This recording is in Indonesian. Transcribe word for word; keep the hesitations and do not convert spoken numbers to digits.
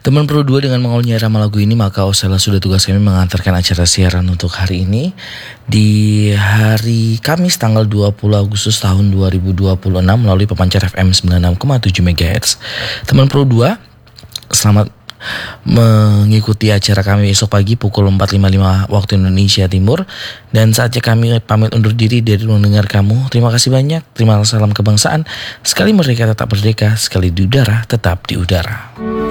Teman Pro dua dengan mengawalnya irama lagu ini, maka Osella sudah tugas kami mengantarkan acara siaran untuk hari ini di hari Kamis tanggal dua puluh Agustus tahun dua ribu dua puluh enam melalui pemancar F M sembilan puluh enam koma tujuh megahertz. Teman Pro dua, selamat mengikuti acara kami besok pagi pukul empat lima puluh lima waktu Indonesia Timur. Dan saatnya kami pamit undur diri dari mendengar kamu. Terima kasih banyak. Terima kasih, salam kebangsaan. Sekali merdeka tetap merdeka, sekali di udara tetap di udara.